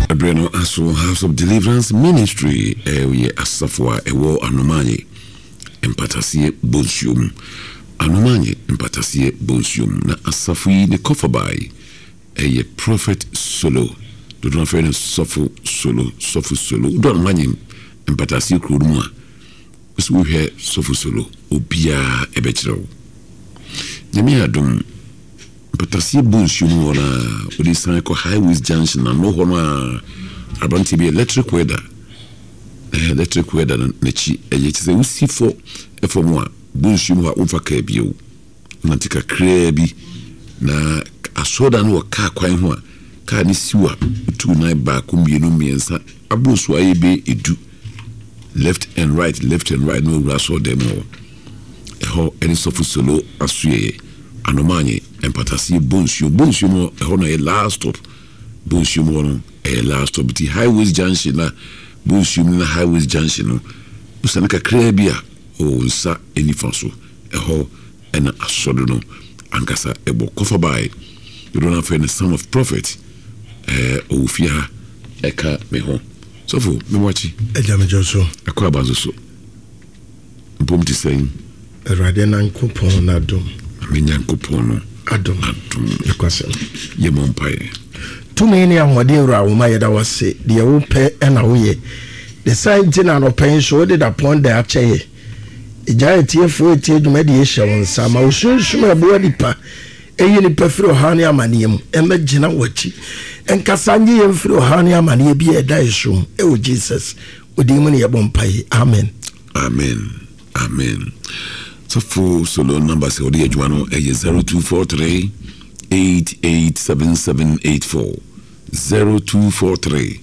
Abreno Aso House of Deliverance Ministry we asafwa ewo anomanye empatasie bonsium anomanye empatasie bonsium na asafu yi ne kofabai eye prophet solo do not find sofu solo do anomanye empatasie kromu a we hear sofu solo obia ebechiro nyame adom empatasie bonsium wona odi san ko highways junction na no hono abanti be electric weather na chi eye usi fo efomwa bonsium wa umfa ka bio na tika krebi na asoda no ka kwan ho a ka ni siwa tu na ba ko mienu miensa abosu ayebe edu left and right no raso demo eho any sofu solo asuye anomanye empatasie bonsium eho na last stop bonsium no last stop the highways junction na bonsium na highways junction no usana ka krabia o nsa enifaso eho ena asodo no ankasa ebo kofa bai you don't have any son of prophet ofia eka meho sofu mewachi ejame joso akwa bazoso mpomti sen erade na nkopon na dom menya nkopon no adom ekwasem ye mompae tumi ni ahode ura wo ma yeda wase de wo pe na wo ye the side jina no pen so de da pon da ache ejaya tie fo tie dwuma de ye hye won sa ma wo sunsun abo nipa eyi ni pefiro hani amane mu ema gina wachi enkasa nyi ye mfiro hani amane bi eda esum o Jesus odimu ne ye bompae amen so for solo number se odi adwano 0243 887784 0243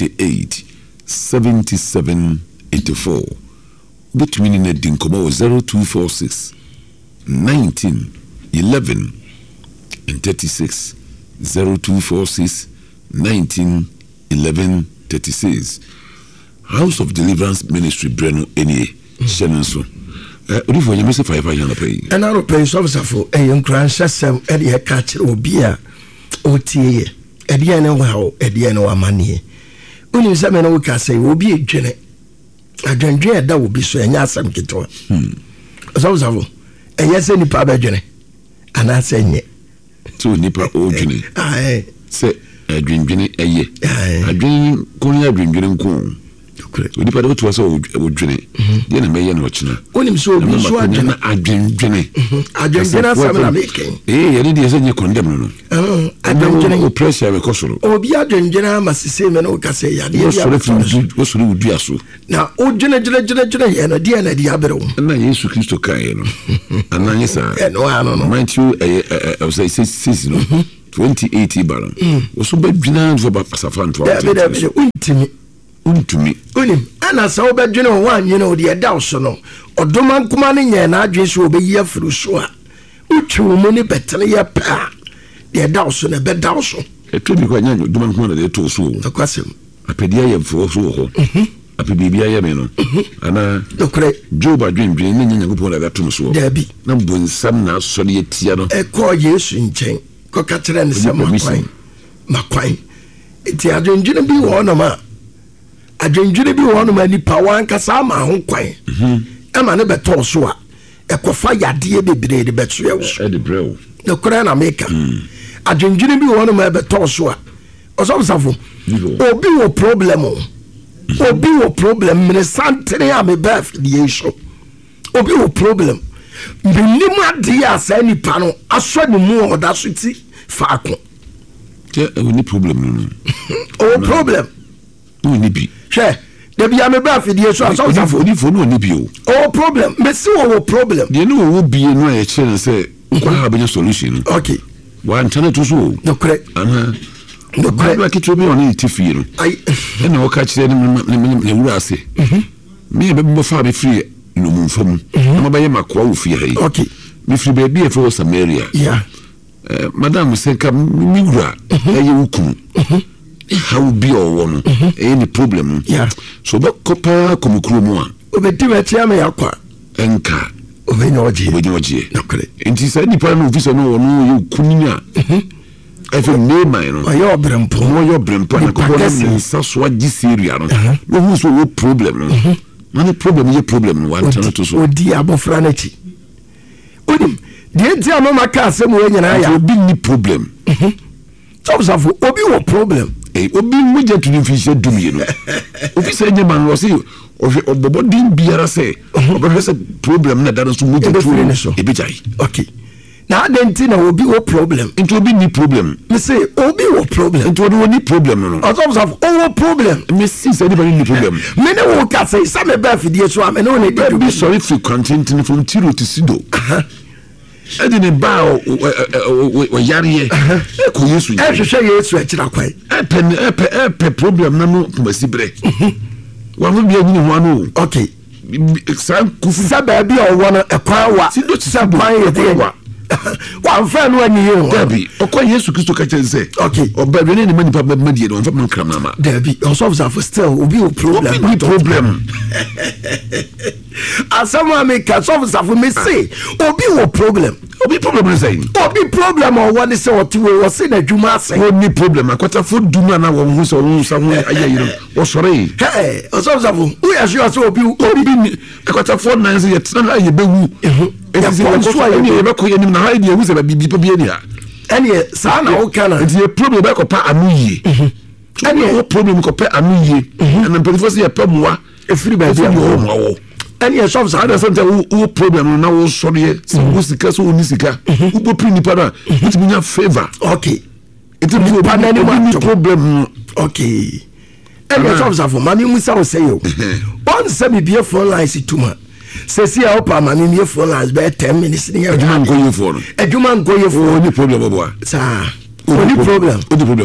887784 between in the dinkomo 0246 19 11 and 36 0246 19 11 36 House of Deliverance Ministry Breno Enie Shenanso Urifo nyame se 500 pay and I pay so safo enkran hyesem e de ka kire obi a otie e de ne wa e de ne wa mane unim se me no wo ka say obi edwene adwendwe da obi so enya asam kito so safo yese nipa ba dwene ana se nye so nipa o dwene se adwendwene eye adwen ko ni adwendwene nko nipa do to so o dwene de na meye na ochina onim so obi so adwene adwendwene asam na making ye de se nye condemn no adwendwene o pressure be kosoro obi adwendwene amasise me no ka se ya de ya wo so wudu aso na o dwene ye no de na de abere na Yesu Kristo kai no ananye sa no Matthew I say 6 no 2080 baron wo so ba dwena so ba pasafanto untimi unim ana sa obedwene ho anye no de da so no odoma nkuma ne nya na adwe so obeyi afuru so a utwu mu ne betere ye pa de da so ne be da so etubi kwa nya odoma nkuma de to so akwasem apedia ye mfo so ho apebibia ye me no ana dokre Job adwendwen ne nya Nyankopon da to so dabi na bonsam na so de tia no ko Yesu nchen ko ka kire ne se makwan eti adwendwen bi wo no ma adwendwene bi wo no ma ni pa wan kasa ma ho kwan ema ne beto so a ekofa yade bebre de beto ye wo e de brew no kora na meka adwendwene bi wo no ma beto so a osofo obi wo problem mene santere a me baf die so obi wo problem binim ade ya sa ni pa no aso ni mu oda so ti faako ni problem no o problem ni bi she de bia me baf die so asofo ni fo no ni bi o problem me si wo problem de no wo bi no e chere se kwa ha be solution okay wa ntana to so no correct no ba ki trobi on ti fi no ai na wo ka kire ne wura ase me be bo fa be free no mu fam na ba ye makwa wo fi hai okay me free be e for Samaria yeah madam senka mi wura aye wukum how be or one any problem yeah so ba kopa komukuru mu a obedi ba tia me yakwa enka obenyoje nakore enti sa nipa no officer no wono ye kuninya efe ne man no oyo brempo na ko ni sa so agi seria no wo hu so wo problem no na problem ye problem no wan tano to so odi abofra na chi odim de ntia no maka asem wo nyina ya obi ni problem Observe, obi wo problem. Obi mo je to fish dum ye no. Obi say nye man wo say obobo din biara say obo say problem na dan so mo je to e be jai. Okay. Na denti na obi wo problem. Into obi ni problem. Me say obi wo problem. Into obi ni problem no. Observe, wo problem. Me see say anybody ni problem. Me ne wo ka say some be afidie so am no ne be sorry for content from Tiro to Sido. Edi ne ba o yare ko Yesu e hwehwe Yesu akira kwai e problem na no kumasi bre wa mo bia nyini ho ano okay san kufu sa ba bia o wono e kwa wa si do sa kwan ye de wa mfa no ani ye dabi okwa Yesu Kristo ka chense okay oba bia ne mani pa ma die no mfa man kram na ma dabi also for still obi o problem asama me ka so for me say obi wo problem is saying obi problem or one say what we say na djuma say oni problem akwata fo duma na wo hu so hu sa hu ayayiro wo sore hey so we assure say obi ni akwata fo nan say yetna aye bewu ya so aye ni be ko yenim na ha de hu se ba bibi pa bi ani ha eni sa na wo kana the problem be ko pa anuye eni problem ko pa anuye na mpelifo say pamwa efiri ba bi wo any a shop ada santa wo problem na wo sori se wo sika so oni sika wo bo pri nipa na it mean favor okay it mean problem okay any a shop for mami musa wo say yo on say me be phone line si tuma say see how pa mami me phone line be 10 minutes ni aduma go ye phone aduma go ye phone oni problem bobo sa oni problem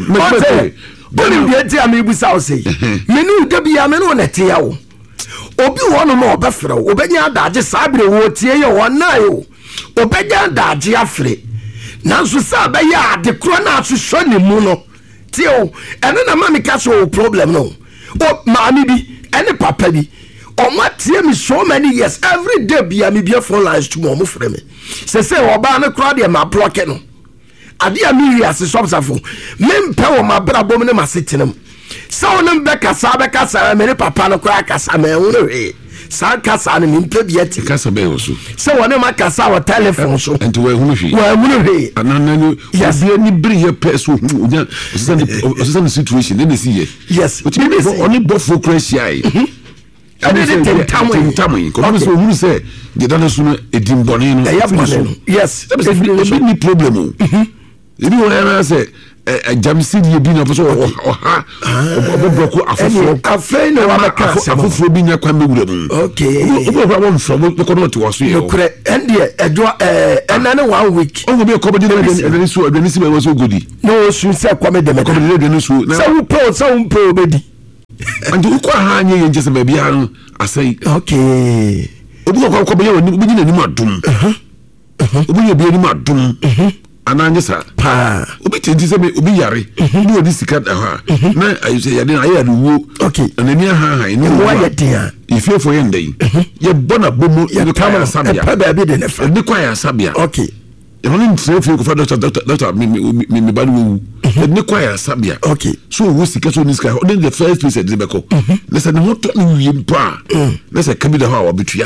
boni bi eti ami busa wo say me nu da bia me no na te ya wo obi wono no obefre obenya adaje sabre wo tie ye wona yo obenya adaje afre nanso sa be ya ade kro na ahwehwe ne mu no tio ene na mami ka so problem no o maami bi ene papa bi o ma tie me so many years every day bia me bia for life to mo frɛ me se oba ne kro de ma block no ade a mi wi ase sobsafo me mpe wo ma bra bom ne ma setenam so nem be kasa me ne papa no kwa kasa me wonu he sa kasa ne mpe bi ati kasa be wo so so wonu ma kasa wa telephone so enti we hunu hwe wa hunu he ananani yes ye ni bri ye peso onya osan situation ne see ye yes oni bofo crazy ai ade de tamui ko so hunu se de dana so no edimbone no yes e ni problem o ebi wona na se jamsid ye bi na so oha oboboko afofo na wa maka afofo bi nya kwa mewura mu okay obo wa mfro ko no to waso ye okre ende ejo enane 1 week ogo bi ko bodi na edeni so edeni si be so godi no su se kwa me dem ko bodi edeni so na so wo po obedi andi ukwa ha nya ye njese ba bia no asai okay obi ko be ye obi ni nanim adum obi ye bi ni adum ananyesa pa obi tenti se obi yare ni odi sika ha na ayise yade na ayade wo okay anani ha ni wo yade ifie fo ye ndai ye bona bomo ye kamera sabia pa ba bi de ne fa ni kwa ya sabia okay e woni ntrefe ko fa doctor mi ba wo ni kwa ya sabia okay so wo sika so ni sika o the first place de beko lesa ne hoto ni wi mpa lesa kabida ha wa betua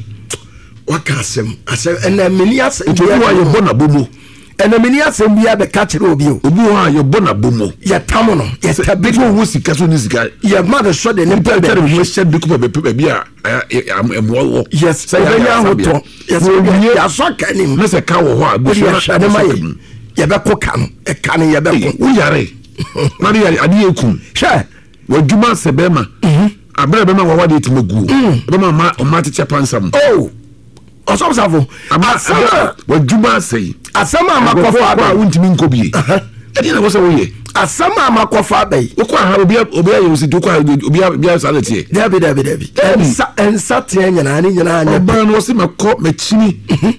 wakasem ase na mini ase wo ye bona bomo ena mini asem bia be ka kire obi wa ye bona bomo ye tam no ye tabi wo sika so ni sika ye mother so de ne pe be mo shed de ko be bia emwo yes say ya hoto yes ya so kanim na se ka wo ho abu so na mai ye be ko kan e kan ye be ko wo yare na yare ade ekum hwe wadwuma se be ma abere be ma wa wade timagu be ma o ma techa pansam oh osomsafo asama wadwuma sei asama makofa ba wuntimi nkobie edi na wo se wo ye asama makofa bai okwa ha obi aye wo se okwa obi salati dabi ensa te nyana ni nyana anya ba no se makọ machini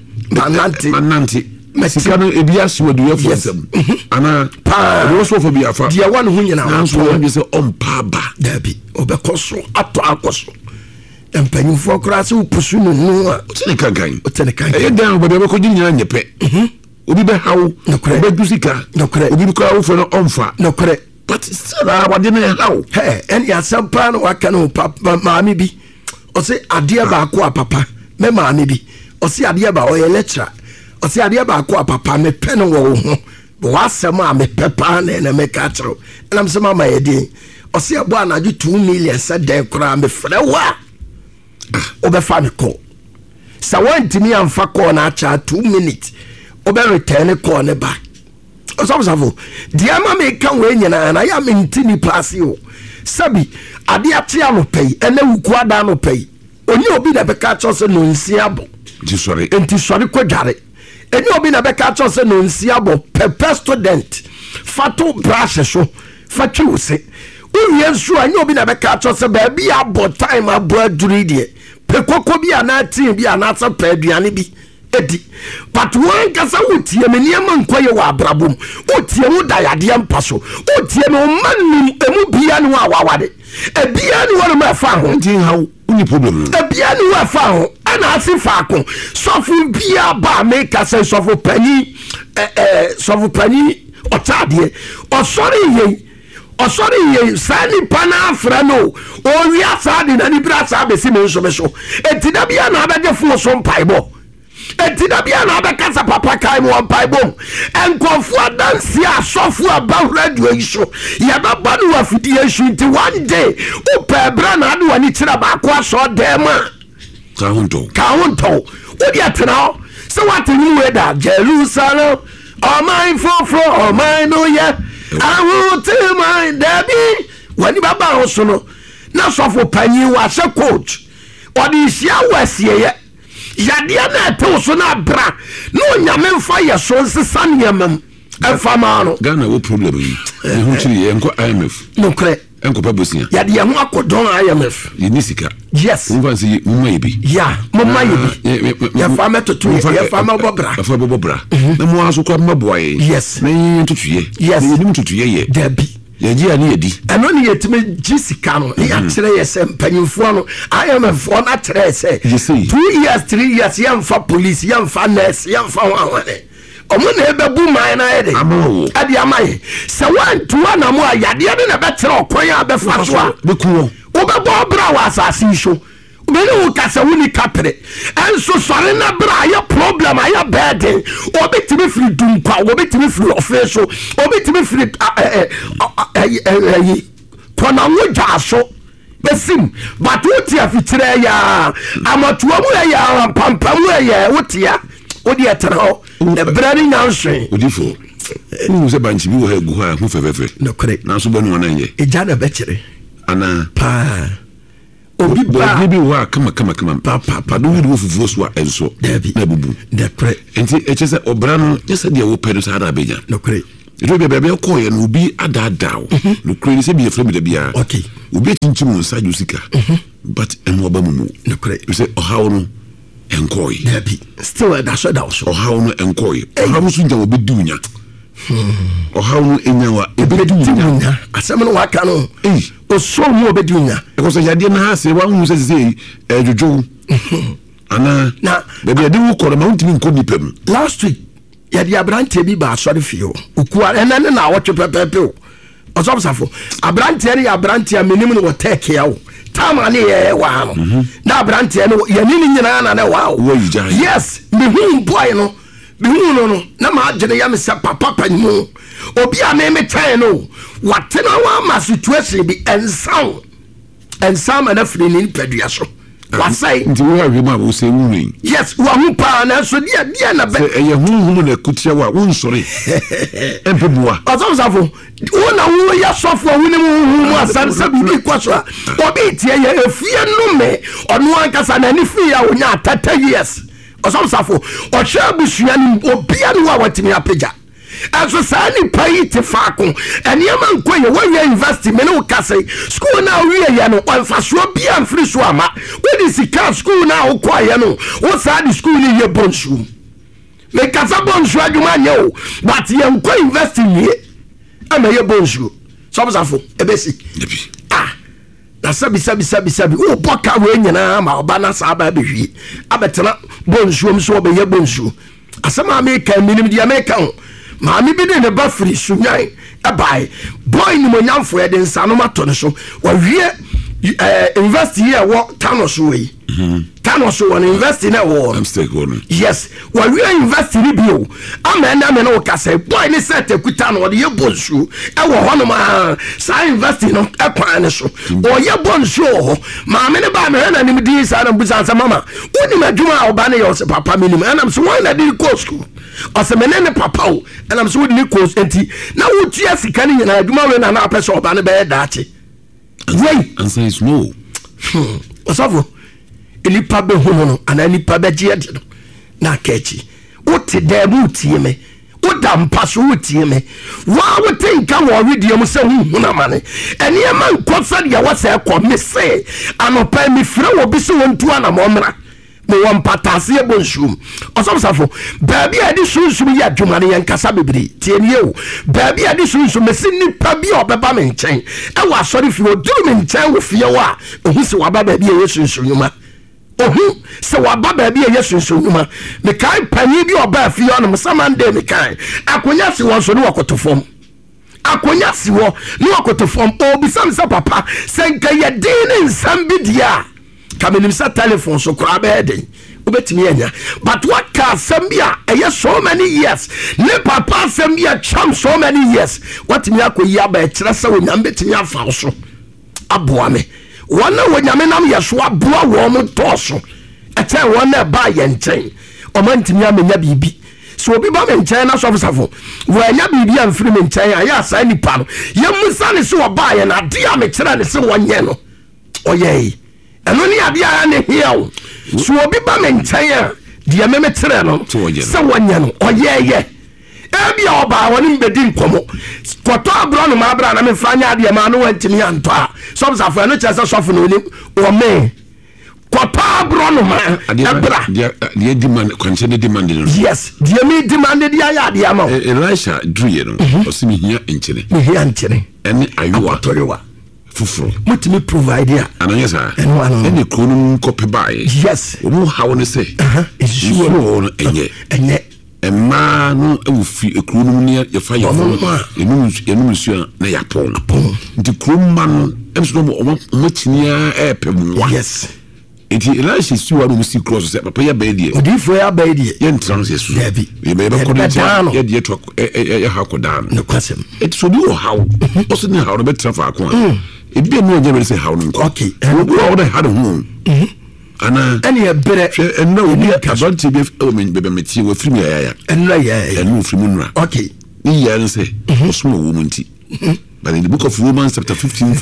mananti mesika no ebi aswadu ya fonsam ana pa wo so fo bi afa dia wan hu nyana na so wo se ompa ba dabi obekoso ato akoso empanyufo kra se upusu no a otene kankan e dan obabe ko ginya nyepe obi be hawo obi dusika obi be kwa wo for no onfa no kore but still what dey how and ya sampa no waka no papa maami bi o se ade ba ko papa me maami bi o se ade ba o ye lecturer o se ade ba ko papa me pe no wo ho wa asema me pepa na me ka tro and am sama ma ye din o se abo anaju 2 million said dey kura me frɛ wa o be fa me call sa wantimi amfa call na cha 2 minutes o be return call ne back osafo dia ma me kan we nyina na ya me ntini pass yo sabi ade ate anopai ene wuku ada anopai oni obi na be ka cho se no nsiabo enti sori kwadare eni obi na be ka cho se no nsiabo pepe student fato brush so fatu use uwie nso ani obi na be ka cho se ba bia abo time abo aduri de pekoko bi ana tin bi ana sa pa aduane bi edi but one kasa wotie me niam nkoye wa abrabom wotie mu dayade mpaso wotie me mannim emu bia ne wa wawade ebia ne wona ma fa ho ntin hawo uni problem ebia ne wa fa ho ana ase fa ko sofu bia ba me kasa sofu pani otade osori ye sani pana afra no o wi asade na ni bra sa be si me nso me so etida bia na abeje fo so mpaibo etida bia na abekasa papa kai mo mpaibom enkofu adansi asofu aba radio iso ya baba no afidi iso nti one day o pebra na ade wani kira ba ko aso dem ka hunto odi atena so what you we da Jerusalem all mine for all mine no yeah I will tell my daddy when baba hoso no na sofo panyi wa se coach odi sia wasie ye yade na to so na bra no nyame mfa ye so nsesa nyamam efama no Ghana wo problem yi e hu chiri enko IMF no kre enko pabosia yade ye hu akodon IMF yinisika yes mfansi mumma yibi ya mumma yibi ya fama to ya fama bobra afa bobra na mo aso kwa maboye yes na yin tutuye yes ni tutuye ye dabi yaji ani yedi eno ni yetime jisika no ya kire ye se mpanyimfo no IMF na kire se 2 years 3 years yamfa police yamfa nurse yamfa wawane omo na ebebu man na ede ade amaye se wantua na mo ayade na be kire okwan abefa so a bekuo obebo bra wa asasi so obele wo kasa woni kapre enso sore na bra ya problem ya burden obetimi free dumpa obetimi free ofeso obetimi free kona woja so besim but woti afitire ya amatuwa mu ya pampam ya wotia odi etra the branding nonsense odifo unu se banchi bi wo ha gu ha hu fefefe no kre na so banu wana ye eja na bekire ana pa obi ba bi wa kama papa do wi wo fufuo so a enso na bubu de kre enti echese obra no yesa de wo pedo sa da beja no kre edo bebe ko ye no bi adadao no kre ni se bi efre mi da bia okay obi chinchim nsa jusika but eno oba mumu no kre you say ohawo no enkoi dabi still da so ohawo no enkoi ohawo so nja obi dunya ohawo no enyawa ebedunya asem no waka no oso mu obedunya because yade na ha se wa hu se ejojo ana na bebe de wo koro ma untimi nko nipam last week yade abrante bi ba asori fio ukua enane na wotwe pepepe o osofsafo abrante ne abrante aminim no take ya o tama ne ye wa no na abrante no ye ni nyina na na wa o yes me hu boy no no na ma agene ya me se papa panmu obi a me twen no watena wa ma situation bi ensam na free ni padua so wasai nti wo hawe ma wo se wuri yes wa hu pa na so dia na be ye hu na kutia wa wo nsore empebua azamzafo wona wo ya sofo woni mu asansa bi kwaso a obi tie ye efie no me ono ankasa na ni fie ya wonya 30 years azamzafo o hwabusia ni obia ni wa watimi apega aso sani pai te fako eniama nkoye wo university me no kase school na wie ye no onfaso bia mfiri so ama we di sika school na wo kwaye no wo sa di school ni ye bonsu me kasa bonsu adwuma nye o but ye nko university nie ama ye bonsu so bzafo ebesi na sabi wo boka we nyina ma oba na sa ba behwie abetena bonsu so be ye bonsu asama America minim di America maame bi de ne ba firi sunyan abai boy ni monyamfo ye de nsano mato ne so wa wie invest here what Thanos way Thanos one invest in a war yes wa we invest in bio amena me no ka say boy ni set ekuta no de ye bonsu e wo hono ma sa invest no e kwan ne so o ye bonsu ho ma me ne ba me na nim di sa na busa sa mama woni madwuma oba ne yo se papa minim enam so won na di go school o se me ne papa o enam so woni ko enti na wo tia sika ni na adwuma we na na apese oba ne be daache wey answer is no osafo enipa be hono no ana enipa be je de no na kachi wote da mu tie me woda mpaso wotie me wa wote nka wo radio mu se hu na mane ene e man kosa de wa se ko me se anopa mi frɛ wo bi se wontu ana mo mra me won patase e bonshum osafo baabi a de sunsun ya dwuma ne yankasa bebere tie ne o baabi a de sunsun me se nipa bi obeba me nkyɛn e wa sɔre fi o duru me nkyɛn wo fie wa ohu se wa ba baabi a yesunsun yuma ohu se wa ba baabi a yesunsun yuma me kai panyi bi oba fie on mo samande me kai akonya se won so ne wakotofom akonya se wo ne wakotofom obi sam se papa se nka ye din nsam bi dia kamenim sa telephone so kura beden obetimi anya but what can sambia so many years ne papa sambia cham so many years what me akoyi aba kire sa wonyam betimi afa so aboa me wona wonyam nam yeso aboa wo mo toso ete wona ba ye nchen o mantimi amenya bibi so obi ba me nchen na sofo wo anya bibi amfiri me nchen aya sa nipa no ye musa ne so ba ye na dia me kire ne se wonye no oyei eno ni abia ne hiao so obi ba me nkyɛn a dia me metere no se wanya no oyeye ebia oba woni mbedi nkomo koto abro no ma abra na me fanya ade ma no wantimi anto a so bsafo no kyerɛ sɛ sɔfo no ni o me koto abro no ma abra dia demand kwanche ne demand no yes dia me demand dia ya ade ama Elisha druye no osimi hia nkyene ene ayowa fufuro mutimi provide ya ananyesa ene kronum kope bae yes omu hawo ne se isuo no enye emma no ewufi ekronum ne ya fa yefo enum suo na ya pon nti kromma no emso no omatinia epemwa yes enti Elisha suo no musi cross se papa ya baedie odifo ya baedie ye ntrans yesu ye be kodo ye die to ya hakodan no kwasem enti so do hawo oso ne hawo be trafa akon ebi no onye be say how no okay we all the had home ana any a bere and no we advantage be be meti we free ya and no free nura okay ni ya no say osmo wo munti but in the book of Romans chapter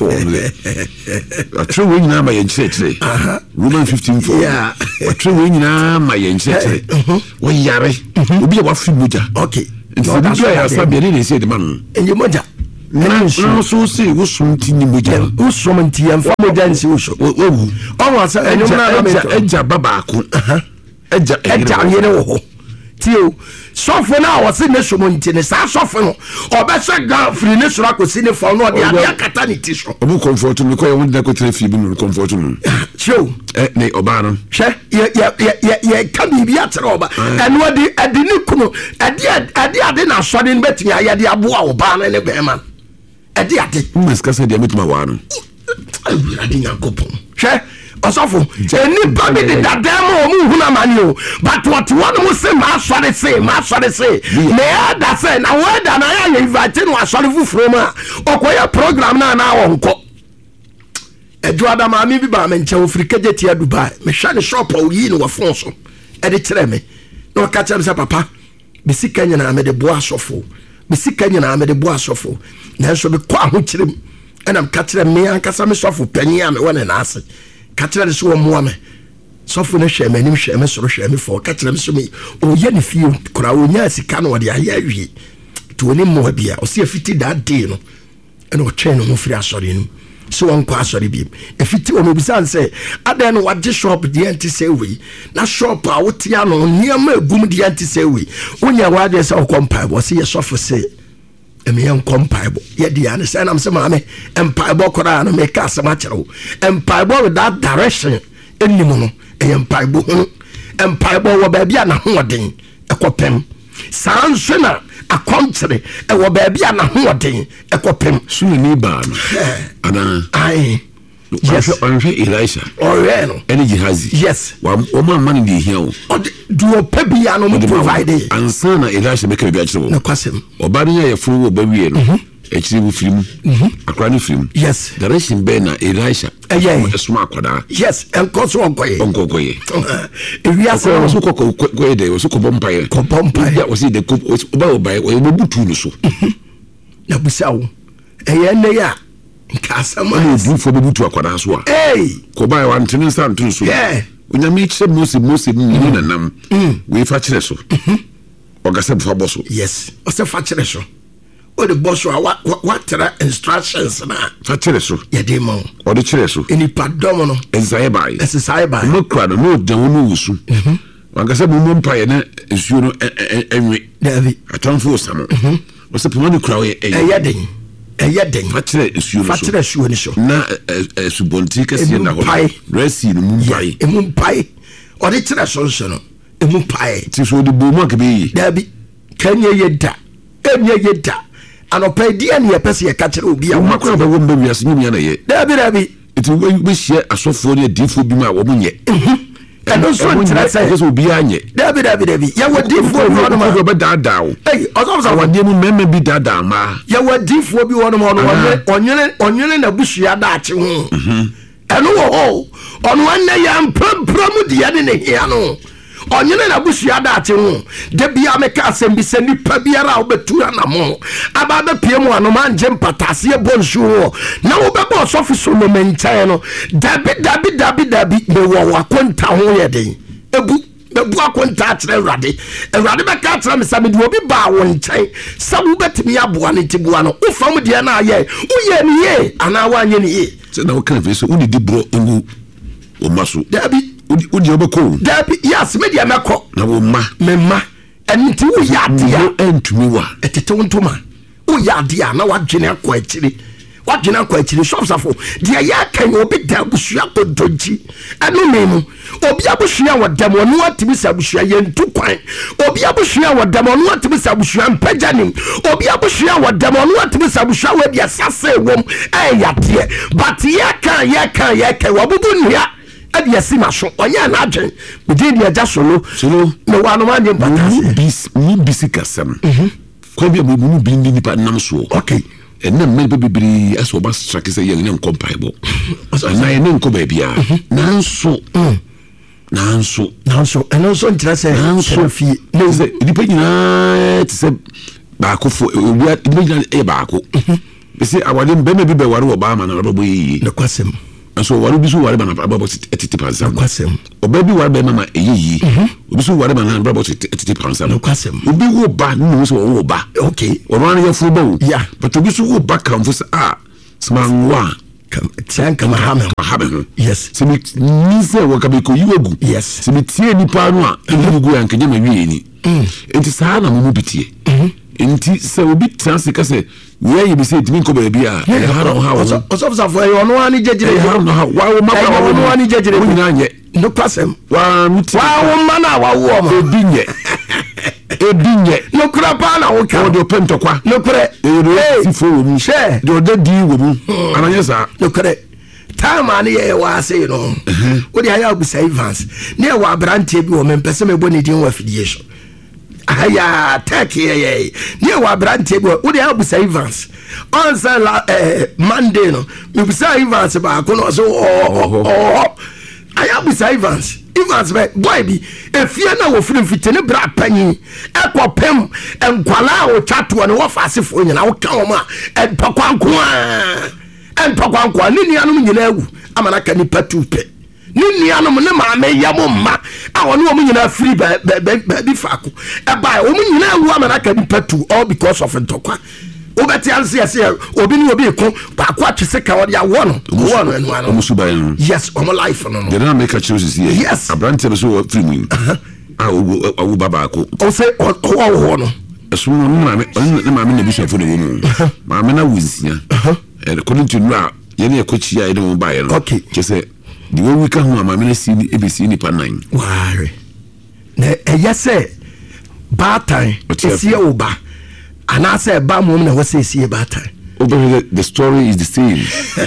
15:4 a true when na ma yen chire Romans 15:4 yeah a true when na ma yen chire we yare obi a wa free moja okay so that's why I said be say the man enye moja na so say wo sumti ni moja wo sumti ya mfa moja nsi wo so wu o sa enye na eja baba ko eja yene wo tio sofo na wose ne somonti ne sa sofo no obese ga free ne sura ko sine fo no de ade akata ne ti so obu comfort no ko yewon da ko tre fi bi no comfort no show ne oba no she ye ka bibi atere oba eno ade ne kuno ade na so de betimi ayade aboa oba na ne bema ade meska se de metuma wa no ade nyankopon she osofo eni baby de dademo mu huna mani o but what one mo say ma sori say me ada say na weda na ya invite no asori fufuro ma okoya program na wonko edu adama mi bi ba me nche ofiri kejeti ya Dubai me hwa ne shop o yi no wafon so e de kire me no ka kire say papa be sika nyina me de boa asofo na so be kwa ho kire m enam ka kire me ankasa me sofo panyi a me wona na ase katira de so mo ame sofo ne hwe manim hwe me soro hwe me fo katira me so me o ye ne fie kura o nya sika no de aya wie to oni mo bia o se afiti that day no ene o twen no firi asori no so won kwa asori bi afiti o no bisan se adan no wage shop de anti say we na shop a wotia no niam agum de anti say we onya wage se o kompa bo se ye sofo se emi en compaibo ye dia ne say na me maame empaibo kora no me ka asema kyerɛw empaibo with that direction enimu no empaibo wo ba bia na hoden akɔpem saa nso na akɔntere ɛwɔ baabi a n'ahoɔden ɛkɔpem sunni baa no ana ae yes ɔhwɛ Elisha ɔhwɛ no ɛne Gehazi yes wɔn ama no de hia wo duo pɛ bi ya no mo provide ansa na Elisha bɛka bi akyerɛ wo na kwasem ɔba no yɛ furu wɔ ba wie no akyiri wo firim akora no firim yes direction bɛɛ na Elisha ɛsoma akwadaa yes ɛnkɔ so ɔnkɔkɔyɛ ewiase so kɔkɔyɛ dɛ wɔso kɔbɔ mpaeɛ wɔsi de ɔba ɔbaeɛ ɔyɛ bɛbutu no so na busa wo ɛyɛ nne yɛ nka asɛm a ɔdufo bɛbutu akwadaa so a kɔbaeɛ wantene nsa ntono so onyame kyerɛ Mose ne nanam wei fa kyerɛ so ɔgasɛ bfa bɔ so yes ɔsɛ fa kyerɛ so ɔde bɔ so a watera instructions na fa kyerɛ so yɛde ma wo ɔde kyerɛ so nipa dɔm no ɛsesaeɛ baeɛ ɔmakura no na ɔda wo no wo su wankasɛ mommɔ mpaeɛ na nsuo no ɛnwe dabi atamfo ɔsa mo ɔsɛ poma no kura wo ɛyɛ den fa kyerɛ nsuo no so na subɔnten kɛseɛ da hɔ rɛsi no mu mpae ɛmu mpae ɔde kyerɛ so nso no ɛmu mpae nti so ɔde bɔ mu akɛbɛyie dabi kanyɛ yɛ da ɛnyɛ yɛ da anɔpa diɛ ne yɛpɛ sɛ yɛka kyerɛ obi a womakora bɛwɔ mba wiase nyɛ na yɛ dabi nti wobɛhyia asɔfoɔ ne adiifoɔ bi mu a wɔmo nyɛ ɛno nso nkyerɛ sɛ obiaa nyɛ dabi yɛwɔ diifoɔ bi hɔnom a bɛdaadaa wo ɔsɔfosɔfo awadeɛ mu mmarima bi daadaa mmaa yɛwɔ diifoɔ bi hɔnom ɔnwene n'abusua daakye ho ɛno wɔ hɔ ɔno ɛnnɛ yɛ mprampra mu deɛ ne ne hia no ɔnyene n'abusua daakye ho da bia meka asɛm bi sɛ nipa biara a wobɛtu anamo aba bɛpie mu anoma angye mpataseɛ bɔ nsuo hɔ na wobɛbɔ ɔsɔfo Solomon nkyɛn no dabi mewɔ wakonta ho yɛ den bɛbu akonta akyerɛ Awurade bɛka akyerɛ me sɛ mede obi baa wo nkyɛn sɛ wobɛtumi aboa no nti boa no wofa mu deɛ no ayɛ woyɛ ne yie anaa woanyɛ ne yie sɛ na wokana fei sɛ wone di borɔ ngu ɔma so dabi wodi wobɛkɔ dabi yes medeɛ mɛkɔ na wo mma memma ɛno nti woyɛ adeɛ a ɛntumi wa ɛtete wo ntoma woyɛ adeɛ a na woadwene akɔ akyiri sɔfsafo deɛ yɛaka obi da abusua kɔdɔnkyi ɛno me mu obi abusua wɔ dɛm ɔno atumi sɛ abusua yɛntu kwan obi abusua wɔ dɛm ɔno atumi sɛ abusua mpagya nim obi abusua wɔ dɛm ɔno atumi sɛ abusua wɔ abiasase wom ɛyɛ adeɛ but yɛka wɔbubu nnua ɛde asi ma so ɔnyɛ n'adwen mede ne agya solo na wɔanoma ne mpatase mu bisi kasɛm kwa bi a mu bi ndi nipa nam soɔ okay ɛnna mmerɛ bebree asɛ ɔba strake sɛ yɛn ne nkɔ mpaebɔ na yɛn ne nkɔ baabiara nanso ɛno nso nkyerɛ sɛ fie sɛ nipa nyinaa te sɛ baakofo nipa nyinaa ɛyɛ baako ɛsɛ awade mbɛma bi bɛware wɔ baa ma na ɔbɛbɔ yɛyie nokwasɛm nso ware bi so ware ma na brabɔ tete pansam nokwasɛm ɔba bi ware bɛma ma ɛyɛ yie obi so ware ma na brabɔ tete pansam nokwasɛm obi wo ba ne no so wo ba okay ɔno ne yɛfo ba wo yeah but obi so wo ba kamfo sɛ smanwa tianka mahame ho yes sɛ mi sɛ wɔka bɛkɔ yi wagu yes sɛ mi tie nipa no a ɛmu gu a nkɛnyɛ ma wie ni enti saa na mo mu bitie enti sɛ obi tena se ka sɛ wɛyɛ bi sɛ ɛtumi nkɔ baabi a ɔsɔfosafo ɛyɛ ɔno ani gyagyere wawo nyinaa nyɛ nokwasɛm wawo ma no a wawoɔ ma ebi nyɛ nokora paa na woka ɔde ɔpɛ ntɔkwa nokorɛ sifo wɔ mu hyɛ deɛ ɔda di wɔ mu ananyɛ saa nokorɛ time a ne yɛyɛ wɔ ase no wode ayɛ abusa Evans ne ɛwɔ aberanteɛ bi wɔ mempɛ sɛ mɛbɔ ne din wɔ afidie so ahaya tɛkeyɛyɛ ne ɛwɔ aberanteɛ bi wode ayɛ abusa Evans ɔnsa Monday no mebusa Evans baako no ɔsɛ ayɛ abusa Evans bɛ boy bi efie na wofiri mfiti ne bra panyin ɛkɔpem nkwala a wotwa toɔ ne wɔfa asefo nyina woka wɔn a ɛntɔkwankwa ne nuanom nyina awu ama naka nipa tuupɛ ne nuanom ne maame yɛ mo mma a wɔne wɔn nyina firi baabi faako ɛbaa wɔn nyina awu ama naka nipa tu all because of ntɔkwa wobɛte anse yɛsɛ obi ne obi ko baako atwe se ka wɔde awɔ no ɛnoa no suban no yes ɔmo life no yɛde na meka kyerɛ sisi yes aberanteɛ bɛ so wɔ firi mu a awo ba baako ɔsɛ ɔwɔ wɔ no ɛso no ne maame na busuafo ne wɔ mu maame na wo nsia according to no a yɛne yɛkɔkyia yɛde mo baeɛ no okay kyɛ sɛ de wɔwi ka ho a maame no ɛbɛsi nipa 9 waare na ɛyɛ sɛ bad time esie oba anase ba mom na wose esie bad time. The story is the same.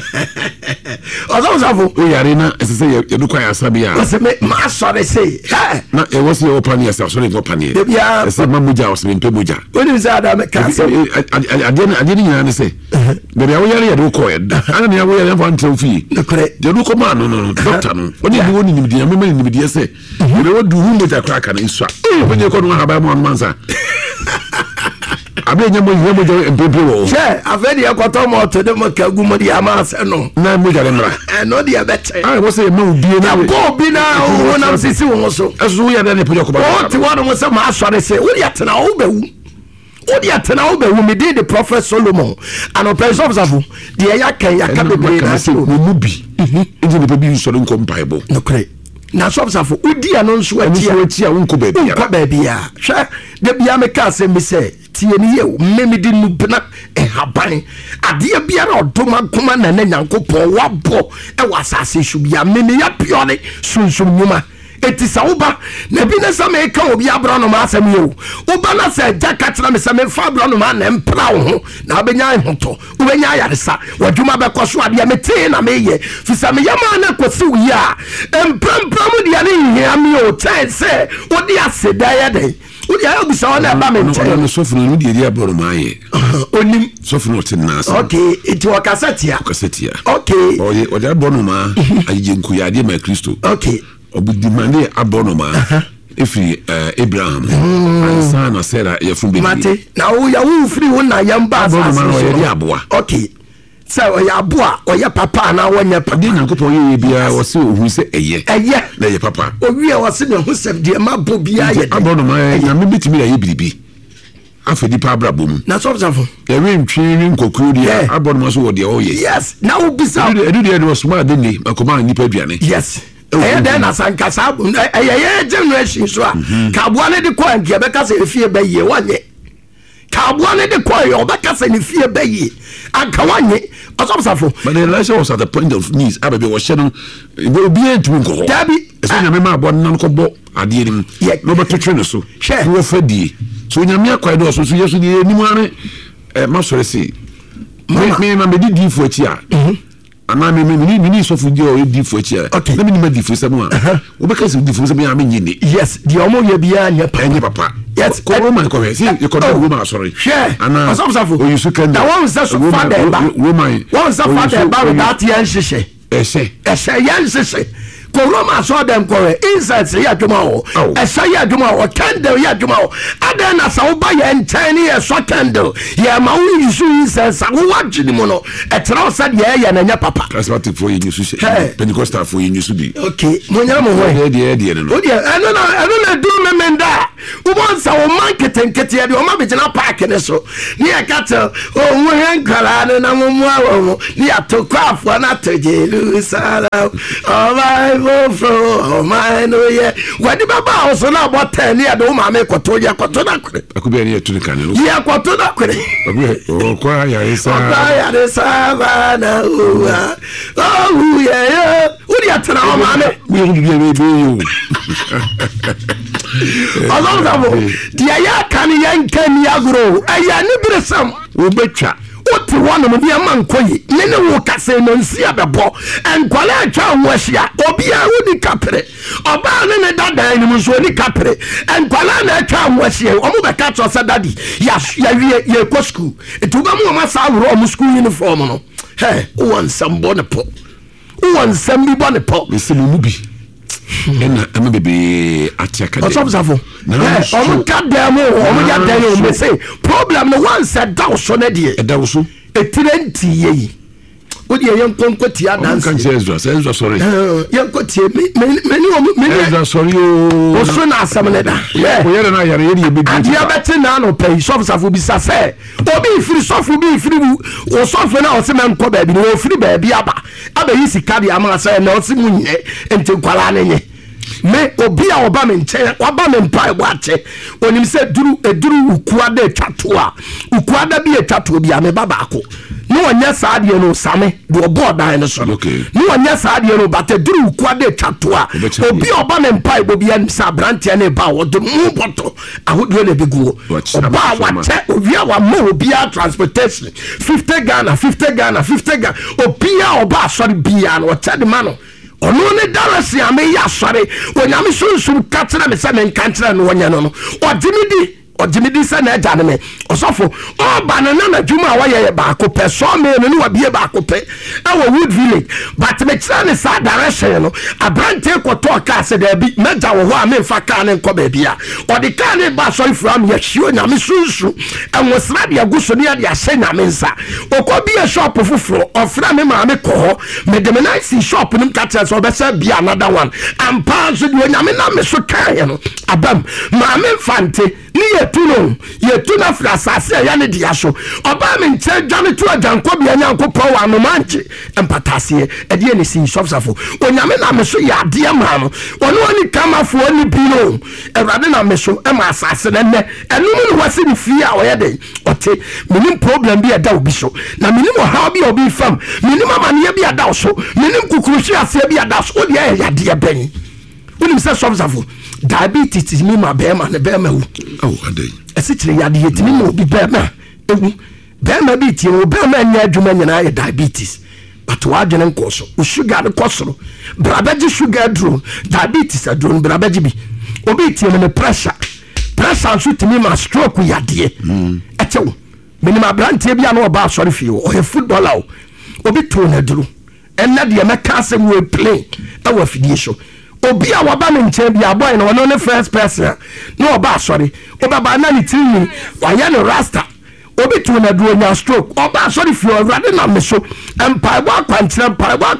Ozavo o yare na say you do kwa asabia. Wose me ma sorry say na e wose your pan yourself so no pan here. E say mamuja was me pemuja. Oni say adam ka say ade ni nyana say be ya wo yare ya do ko e da ana na wo yare fa ntew fi de do ko ma no doctor no oni ni woni nimdi ya mema nimdi ya say be wo du hu moja kwa aka na isua be ne ko no ha ba mo mansa abe nyamo jo empempe wo che afedi ekoto mo to de mo kagu mo di amase no na mo jare mra no di abete wo say ma obi na go bi na wo na sisi wo so ezu ya da ne pojo ko ba o ti wo no say ma asore say wo ya tena wo bewu me did the prophet Solomon and on person of the yakan yakabe na say wo mu bi ndi ne bi so nko Bible no kre na so safo udi ano nso atia wonko ba bia hwe de bia me ka se me se tie ni ye memedi nu bna haban ade bia na odoma koma na nyankopon wabo e wasase hwu bia me ya pione sunsun nyuma eti sa uba na bi na sa me ka obi abra no ma asem ye uba na sa jaka tena me sa me fa abra no ma na empra wo ho na obenya hoto obenya yaresa wadwuma be koso ade me te na me ye fi sa me yama na kosi wi a empra mu dia ne hia me o tense odi aseda ya den odi ayo bi sa na ba me nche no sofu no di abra no ma ye onim sofu no te na asa okay iti wakasetia okay oye odi abra no ma aje nku ya de ma Kristo okay obudimane abonoma ifri Abraham ansa na Sarah ya fun baby mate na wo ya wo free wo na yamba abonoma o ya aboa okay so ya aboa o ya papa na wonya papa de nyankopon ye bia wo se ohun se eye na ye papa o wi e wo se na hu se de ma bo bia ye abonoma ya me bitimi ya ye biribi afedi pa abrabom na so so ya we ntwi nkokuru dia abonoma so wo de o ye yes na wo bisa edu de wo suma de ni makoma nipa aduane yes then na sankasa generation so kabua ne de ko anke be ka se efie be ye wanye kabua ne de ko ye obeka se ne fie be ye anka wanye osofsafo but Elisha was at the point of knees ababe was shedding obi entu nko dabi so nyame ma abo nan ko bo ade nim no beto twene so wo fadie so nyame akwai do so yesu de enimu ane ma sore si me ma medi di fu achi a ana me sofu di o di fu achi a na me ni ma di fu samu a wo be ka se di fu samu a me nyine yes di omo ye bia nya papa yes ko Roman ko he si you ko do Roman sorry ana osofsafo o yusu kan da won se so father ba Roman won se father ba without yan hihye yan hihye ko Roma so dem ko incense ya dwuma o esa ya dwuma o candle ya dwuma o adena sa wo ba ye ntani ye so candle ye ma wo yusu incense wo wagini mo no etra o sa de ye na nya papa charismatic for you yusu Pentecostal for you yusu bi okay mo nya mo ho de no o de eno na do me menda wo bon sa wo marketing kete de o ma be gina park ne so ni e kata o wo hen kala na mo mo awo ni atokwa na to Jerusalem o my oh my no yeah what the baba also na about 10 year do ma me koto ya koto na kwere akubia ni etu kan no ya koto na kwere o kwa ya isa na oh yeah uri atana o ma me we ngi be you Allah zabo dia ya kan yankan ya gro aya ni bresam wo betwa oti one mo dia man koyi nene wo kase no nsia bebo enkwala atwa nwahia obia wodi kapre oba ne dada ni muso ni kapre enkwala na atwa nwahia omo be ka to dadi ya wie ye ko school etuba mo ma sa woro omo school uniform no he won sambo ne po won sambi bo ne po be se mu bi ena ama bebe atiaka de osofsafo omo ka dem omo ya dem o me say problem no one said down so na die edawo so etirenti yi odi yen konkoti adanse kan Ezra sorry yen koti me Ezra sorry o so na asam ne da o yere na yare ye be dia beti na no pay sofsafo bi sa se obi free sofo bi free o sofo na o se men ko ba bi no free ba bi aba yi sika dia ama sa na o se munye enti kwala ne nye me obi a oba me nche oba me mpa ebo ache onim se eduru ukuada etwato a ukuada bi etwato bi a me baba ako no onya saade no same do board dan so no onya saade no bata duru ukuada etwato a obi oba me mpa ebo bi an sa brantia na ba wo do mu boto ahodo na beguo oba wache obi a wa mo obi a transportation 50 Ghana obi a oba sorry bia no tade ma no ono ne darasi ame ya sore onyame sunsun katsena me se men kantsena no wonya no ojimidi se na eja ne me osofo oba na na djuma wa ye ba ko pe so me no wa bie ba ko pe e wo Wood Village but me kira ne sa direction no abrante ko to ka se da bi meja wo ho a me fa ka ne nko ba bia odi ka ne ba so from ye hie onyame sunsun e wo sra de aguso ne de ahye nyame nsa okobi e shop fufuro ofra me ma me ko me de me na si shop nim ka tse so be se bia another one ampa so de onyame na me so ka ye no abam ma me fante ni yetuna frasase ya ne dia so oba me nche dwane to ajanko bia nyanko po wa no manche empatase e de ne si sofsafo onyame na me so ya de ma no ono ani kamafo ani bino ewrade na me so e ma asase ne enu mu wase ni fie a oye de ote minim problem bi ada obi so na minim ha bi obi fam minim amane bi ada so minim kukurushi ase bi ada so o de ya de ben unim se sofsafo diabetes mi ma be ma ne be ma wu adai esikire yade yetimi mo bi be ma ewu be ma bi tie wo be ma nya adwuma nyina ya diabetes but wa adwene nkoso o sugar ne kosoro brabeji sugar drone diabetes drone brabeji bi obi tie me pressure so timi ma stroke yade etewo minima brante bia no ba sori fie o he footballer obi to na duru enna de me ka se we play e wa fidie so obi a waba me nche bia boy no no first person no oba sorry oba na ni tin wa ya no rasta obi to na duro nya stroke oba sorry fi orade na me so empa bo akwankyere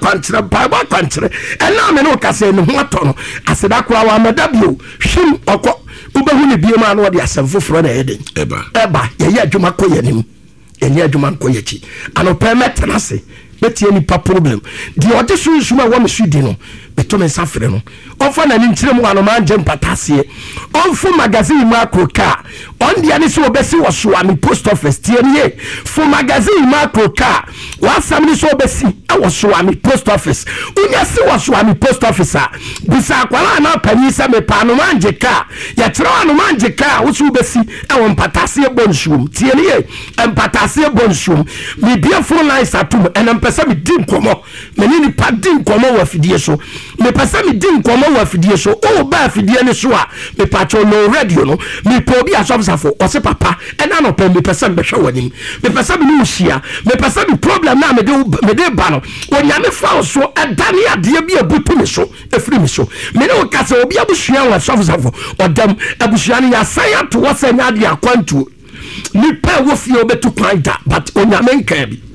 ena me no kase ne ho ato no aseda kwa wa madabio hwim okọ ubehu ne bie ma no de asemfoforo na eden eba ye adwuma koyenim eni adwuma koyechi anopa metenase betie ni pa problem di ode sunsun wa me sudi no beto me safre no onfa na ni nkyerem wa no manje mpatase onfu magazine ma kroka on dia ni so obesi wo so ami post office tie ni fu magazine ma kroka wa sam ni so obesi wo so ami post office unya si wo so ami post office a bisa kwala na pani se me pa no manje ka ya kire wa no manje ka wo so obesi wo mpatase bonshum tie ni mpatase bonshum mi bia phone line satum en pesa mi dim komo meni ni pa dim komo wa fidie so me pesa mi dim komo wa fidie so o ba fidie ni so a me pacho no radio no me po bi asofsafo o se papa ena no pe me pesa me hwe wanim me pesa mi nuhia me pesa mi problem na me de ba no onyame fa so edane ade bi abutu me so efri me so me ne o ka se obi abusua wa asofsafo odam abusua ni ya san to wo se nya ade akwantu ni pe wo fi obetu kwan da but onyame nka bi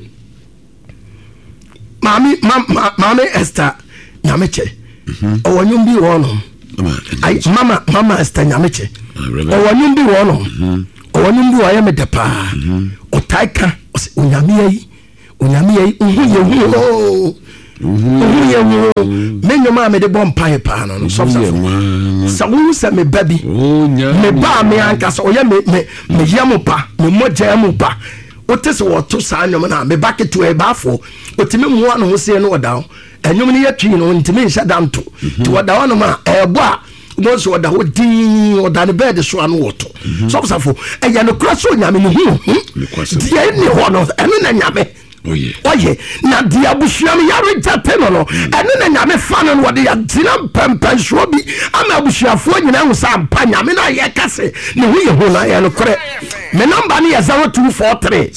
Mami Esther Nyameche. Owanyumbi wono. Mama Esther Nyameche. Owanyumbi wono. Owanyumbi waye medepa. Otaika unyami uhuye menyo ma me de bompa pa no so sa wu se me baby me ba me anka so oye me yamupa me moja yamupa otese wo to sa anyom na me back to e bafo otime mu anu se no oda anyom ni yatwi no ntime nsha danto to oda no ma ebo a mo so oda ho din oda ne bed so anu woto so safo eya no kra so nyame ni hu die ni ho no enu na nyame oye na dia busuam ya rejate no enu na nyame fa no wo de ya dina pempen so bi ama abusuafo nyina hu sa ampa nyame na ye kase ne hu ye ho na ye no kre me number ni 0243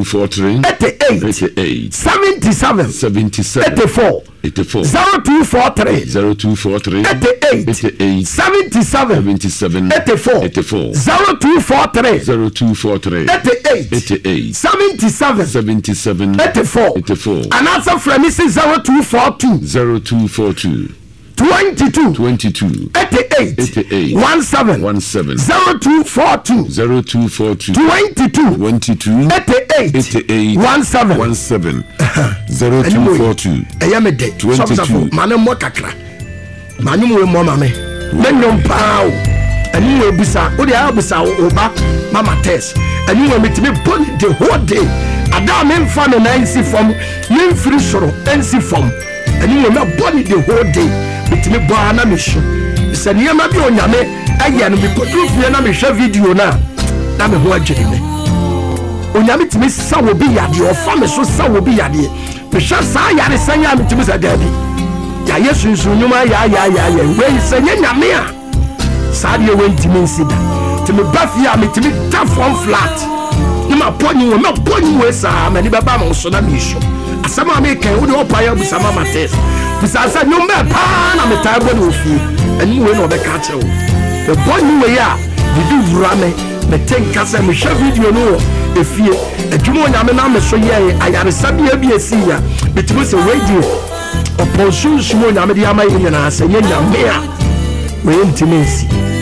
88 77 84 0243 88 77 84 0243 88 77 84 and answer from me 0242 22 88 17 0242 22 88 17 0242 22 mane mo kakra Manu we mama me. Men no pow. And you will busa. O the abusa oba mama test. And you will meet me body the whole day. Adam in fun and NC from you free soro NC from. And you will not body the whole day. Meet me boana mission. It's a near my own yame. I am be put through me share video now. Na me ho agye me. Onyame timi sa wo bi yade o fa me so sa wo bi yade. Me hwa sa yare sanya me timi sa dabi. Ya Yesu nsu nyuma ya we sanya nyame a. Sa de we timi nsida. Timi bafia me timi ta form flat. Ni ma poni wo we sa ma ni baba mo so na me hwo. Asama me kan wo de opa ya bu sama mates. Bisa sa nyumba pa na me ta bo no fie. Ani we no be ka che wo. The boy we ya did rame me tenka se me share video no efie adwuma nyame na me so ye ayare sabia bi esia betimo se radio opposition sumo nyame de ama ye na se nyame a we ntimensi